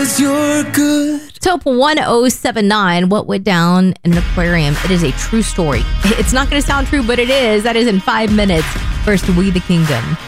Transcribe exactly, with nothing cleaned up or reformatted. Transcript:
'cause you're good. Top one oh seven nine, what went down in an aquarium? It is a true story. It's not going to sound true, but it is. That is in five minutes. First, We the Kingdom.